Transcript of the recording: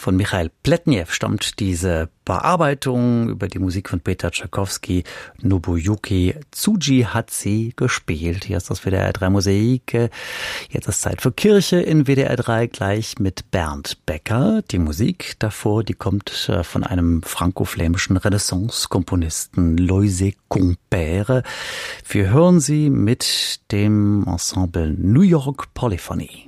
Von Michail Pletnev stammt diese Bearbeitung über die Musik von Peter Tschaikowski. Nobuyuki Tsuji hat sie gespielt. Hier ist das WDR 3 Mosaik. Jetzt ist Zeit für Kirche in WDR 3 gleich mit Bernd Becker. Die Musik davor, die kommt von einem franco-flämischen Renaissance-Komponisten Loisé Compère. Wir hören sie mit dem Ensemble New York Polyphony.